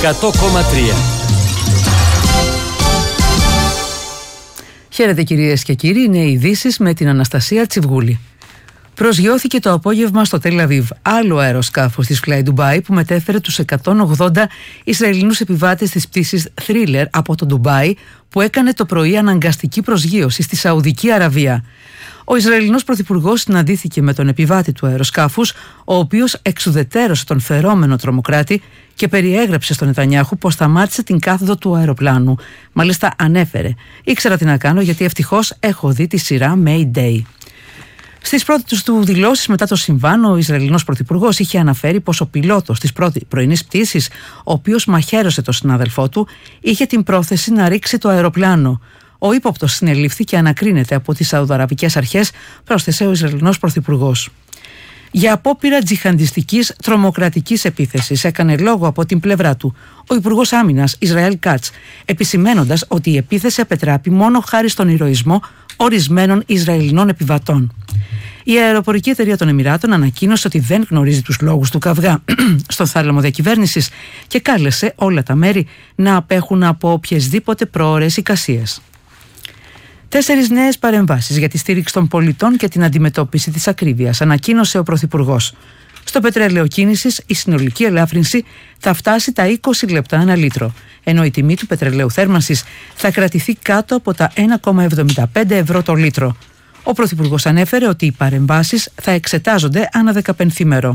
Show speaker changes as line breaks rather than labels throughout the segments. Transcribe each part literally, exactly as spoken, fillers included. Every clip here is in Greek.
εκατό κόμμα τρία.
Χαίρετε κυρίες και κύριοι, είναι οι ειδήσεις με την Αναστασία Τσιβγούλη. Προσγειώθηκε το απόγευμα στο Τελ Αβίβ άλλο αεροσκάφος της Fly Dubai που μετέφερε τους εκατόν ογδόντα Ισραηλινούς επιβάτες της πτήσης Thriller από το Ντουμπάι που έκανε το πρωί αναγκαστική προσγείωση στη Σαουδική Αραβία. Ο Ισραηλινός Πρωθυπουργός συναντήθηκε με τον επιβάτη του αεροσκάφους, ο οποίος εξουδετέρωσε τον φερόμενο τρομοκράτη και περιέγραψε στον Νετανιάχου πως σταμάτησε την κάθοδο του αεροπλάνου. Μάλιστα ανέφερε: «Ήξερα τι να κάνω γιατί ευτυχώς έχω δει τη σειρά Mayday». Στις πρώτες του δηλώσεις μετά το συμβάν, ο Ισραηλινός Πρωθυπουργός είχε αναφέρει πως ο πιλότος της πρώτης πρωινής πτήσης, ο οποίος μαχαίρωσε τον συνάδελφό του, είχε την πρόθεση να ρίξει το αεροπλάνο. Ο ύποπτος συνελήφθη και ανακρίνεται από τις Σαουδαραβικές αρχές, πρόσθεσε ο Ισραηλινός Πρωθυπουργός. Για απόπειρα τζιχαντιστικής τρομοκρατικής επίθεσης έκανε λόγο από την πλευρά του ο Υπουργός Άμυνας Ισραήλ Κάτς, επισημαίνοντας ότι η επίθεση απετράπη μόνο χάρη στον ηρωισμό ορισμένων Ισραηλινών επιβατών. Η αεροπορική εταιρεία των Εμιράτων ανακοίνωσε ότι δεν γνωρίζει τους λόγους του καυγά στο θάλαμο διακυβέρνησης και κάλεσε όλα τα μέρη να απέχουν από οποιασδήποτε πρόωρες εικασίες. Τέσσερις νέες παρεμβάσεις για τη στήριξη των πολιτών και την αντιμετώπιση της ακρίβειας, ανακοίνωσε ο Πρωθυπουργός. Στο πετρέλαιο κίνησης, η συνολική ελάφρυνση θα φτάσει τα είκοσι λεπτά ανά λίτρο, ενώ η τιμή του πετρελαίου θέρμανσης θα κρατηθεί κάτω από τα ένα κόμμα εβδομήντα πέντε ευρώ το λίτρο. Ο Πρωθυπουργός ανέφερε ότι οι παρεμβάσεις θα εξετάζονται ανά δεκαπενθήμερο.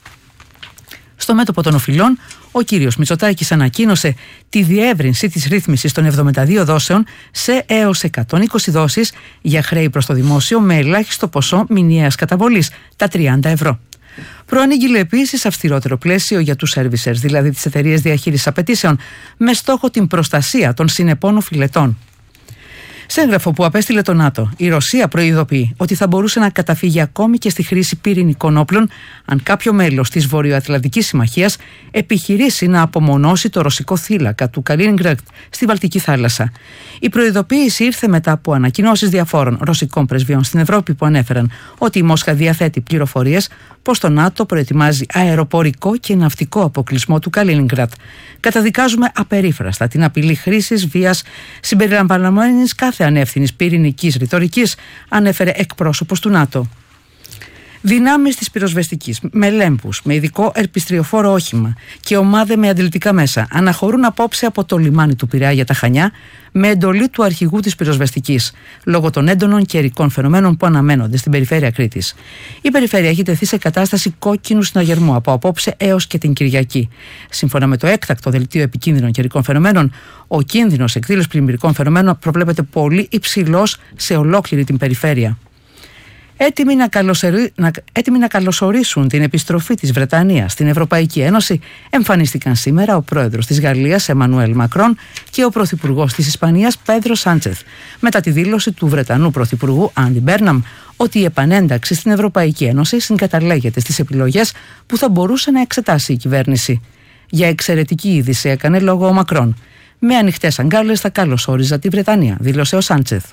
Στο μέτωπο των οφειλών, ο κύριος Μητσοτάκης ανακοίνωσε τη διεύρυνση της ρύθμισης των εβδομήντα δύο δόσεων σε έως εκατόν είκοσι δόσεις για χρέη προς το δημόσιο με ελάχιστο ποσό μηνιαίας καταβολής, τα τριάντα ευρώ. Προανήγγειλε επίσης αυστηρότερο πλαίσιο για τους servicers, δηλαδή τις εταιρείες διαχείρισης απαιτήσεων, με στόχο την προστασία των συνεπών οφειλετών. Σε έγγραφο που απέστειλε το ΝΑΤΟ, η Ρωσία προειδοποιεί ότι θα μπορούσε να καταφύγει ακόμη και στη χρήση πυρηνικών όπλων αν κάποιο μέλος της Βορειοατλαντικής Συμμαχίας επιχειρήσει να απομονώσει το ρωσικό θύλακα του Καλίνιγκραντ στη Βαλτική θάλασσα. Η προειδοποίηση ήρθε μετά από ανακοινώσεις διαφόρων ρωσικών πρεσβειών στην Ευρώπη που ανέφεραν ότι η Μόσχα διαθέτει πληροφορίες πως το ΝΑΤΟ προετοιμάζει αεροπορικό και ναυτικό αποκλεισμό του Καλίνιγκραντ. Καταδικάζουμε απερίφραστα την απειλή χρήσης βίας συμπεριλαμβανομένης κάθε ανεύθυνης πυρηνικής ρητορικής, ανέφερε εκπρόσωπος του ΝΑΤΟ. Δυνάμεις της πυροσβεστικής, με λέμπους, με ειδικό ερπιστριοφόρο όχημα και ομάδα με αντιληπτικά μέσα αναχωρούν απόψε από το λιμάνι του Πειραιά για τα Χανιά με εντολή του αρχηγού της πυροσβεστικής, λόγω των έντονων καιρικών φαινομένων που αναμένονται στην περιφέρεια Κρήτης. Η περιφέρεια έχει τεθεί σε κατάσταση κόκκινου συναγερμού από απόψε έως και την Κυριακή. Σύμφωνα με το έκτακτο δελτίο επικίνδυνων καιρικών φαινομένων, ο κίνδυνος εκδήλωσης πλημμυρικών φαινομένων προβλέπεται πολύ υψηλός σε ολόκληρη την περιφέρεια. Έτοιμοι να, να, έτοιμοι να καλωσορίσουν την επιστροφή της Βρετανίας στην Ευρωπαϊκή Ένωση, εμφανίστηκαν σήμερα ο πρόεδρος της Γαλλίας Εμμανουέλ Μακρόν και ο πρωθυπουργός της Ισπανίας Πέδρο Σάντσεθ, μετά τη δήλωση του Βρετανού πρωθυπουργού Άντι Μπέρναμ ότι η επανένταξη στην Ευρωπαϊκή Ένωση συγκαταλέγεται στις επιλογές που θα μπορούσε να εξετάσει η κυβέρνηση. Για εξαιρετική είδηση έκανε λόγο ο Μακρόν. Με ανοιχτές αγκάλες θα καλωσόριζα τη Βρετανία, δήλωσε ο Σάντσεθ.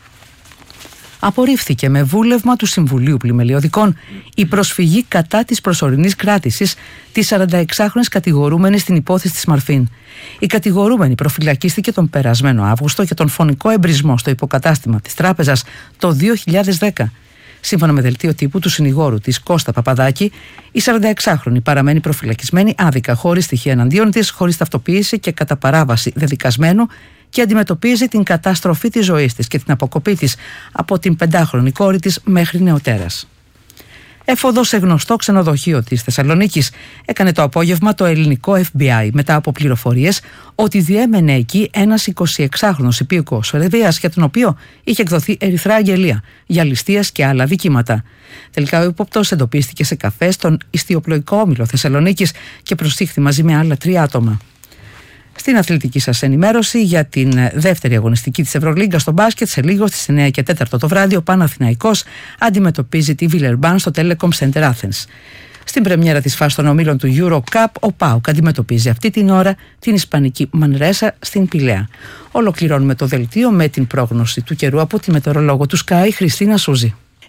Απορρίφθηκε με βούλευμα του Συμβουλίου Πλημελιωδικών η προσφυγή κατά της προσωρινής κράτησης της σαρανταεξάχρονης κατηγορούμενης στην υπόθεση της Μαρφίν. Η κατηγορούμενη προφυλακίστηκε τον περασμένο Αύγουστο για τον φονικό εμπρισμό στο υποκατάστημα της τράπεζας το δύο χιλιάδες δέκα. Σύμφωνα με δελτίο τύπου του συνηγόρου της Κώστα Παπαδάκη, η σαρανταεξάχρονη παραμένει προφυλακισμένη άδικα, χωρίς στοιχεία εναντίον της, χωρίς ταυτοποίηση και κατά παράβαση δεδικασμένου, και αντιμετωπίζει την καταστροφή της ζωής της και την αποκοπή της από την πεντάχρονη κόρη της μέχρι νεοτέρας. Έφοδο σε γνωστό ξενοδοχείο της Θεσσαλονίκης έκανε το απόγευμα το ελληνικό εφ μπι άι μετά από πληροφορίες ότι διέμενε εκεί ένας εικοσιεξάχρονος υπήκοος Σουηδίας για τον οποίο είχε εκδοθεί ερυθρά αγγελία για ληστείες και άλλα δικήματα. Τελικά ο ύποπτος εντοπίστηκε σε καφέ στον ιστιοπλοϊκό όμιλο Θεσσαλονίκης και προσήχθη μαζί με άλλα τρία άτομα. Στην αθλητική σας ενημέρωση για την δεύτερη αγωνιστική της Ευρωλίγκα στο μπάσκετ, σε λίγο στις εννιά και τέσσερα το βράδυ ο Παναθηναϊκός αντιμετωπίζει τη Βιλερμπάν στο Telecom Center Athens. Στην πρεμιέρα της φάσης των ομίλων του Euro Cup, ο ΠΑΟΚ αντιμετωπίζει αυτή την ώρα την ισπανική Μανρέσα στην Πηλαία. Ολοκληρώνουμε το δελτίο με την πρόγνωση του καιρού από τη μετεωρολόγο του Sky, Χριστίνα Σούζη.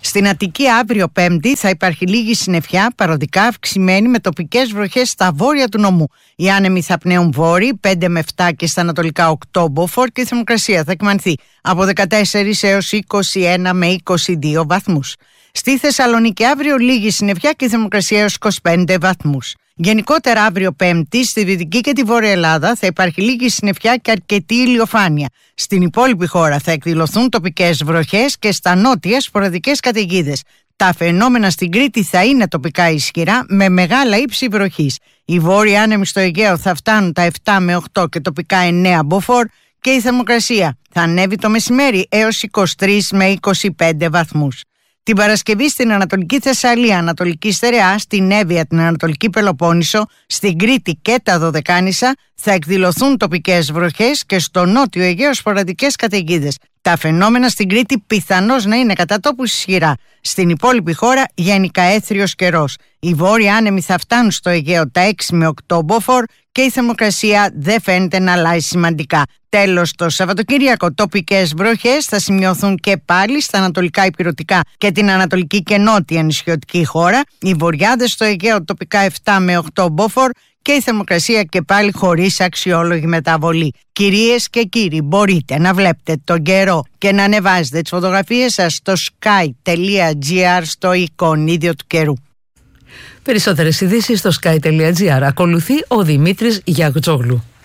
Στην Αττική αύριο Πέμπτη θα υπάρχει λίγη συννεφιά, παροδικά αυξημένη με τοπικές βροχές στα βόρεια του νομού. Οι άνεμοι θα πνέουν βόρειοι πέντε με επτά και στα ανατολικά οκτώ μποφόρ και η θερμοκρασία θα κυμανθεί από δεκατέσσερα έως είκοσι ένα με είκοσι δύο βαθμούς. Στη Θεσσαλονίκη αύριο λίγη συννεφιά και η θερμοκρασία έως είκοσι πέντε βαθμούς. Γενικότερα αύριο Πέμπτη στη Δυτική και τη Βόρεια Ελλάδα θα υπάρχει λίγη συννεφιά και αρκετή ηλιοφάνεια. Στην υπόλοιπη χώρα θα εκδηλωθούν τοπικές βροχές και στα νότια σποραδικές καταιγίδες. Τα φαινόμενα στην Κρήτη θα είναι τοπικά ισχυρά με μεγάλα ύψη βροχής. Οι βόρειοι άνεμοι στο Αιγαίο θα φτάνουν τα επτά με οκτώ και τοπικά εννέα μποφόρ και η θερμοκρασία θα ανέβει το μεσημέρι έως είκοσι τρία με είκοσι πέντε βαθμούς. Την Παρασκευή στην Ανατολική Θεσσαλία, Ανατολική Στερεά, στην Εύβοια, την Ανατολική Πελοπόννησο, στην Κρήτη και τα Δωδεκάνησα θα εκδηλωθούν τοπικές βροχές και στο νότιο Αιγαίο σποραδικές καταιγίδες. Τα φαινόμενα στην Κρήτη πιθανώς να είναι κατά τόπους ισχυρά. Στην υπόλοιπη χώρα γενικά έθριος καιρός. Οι βόρειοι άνεμοι θα φτάνουν στο Αιγαίο τα έξι με οκτώ μποφόρ και η θερμοκρασία δεν φαίνεται να αλλάζει σημαντικά. Τέλος, το Σαββατοκύριακο τοπικές βροχές θα σημειωθούν και πάλι στα ανατολικά ηπειρωτικά και την ανατολική και νότια νησιωτική χώρα. Οι βορειάδες στο Αιγαίο τοπικά επτά με οκτώ μποφόρ και η θερμοκρασία και πάλι χωρίς αξιόλογη μεταβολή. Κυρίες και κύριοι, μπορείτε να βλέπετε τον καιρό και να ανεβάζετε τις φωτογραφίες σας στο sky τελεία gr στο εικονίδιο του καιρού.
Περισσότερες ειδήσεις στο sky τελεία gr. Ακολουθεί ο Δημήτρης Γιαγτζόγλου.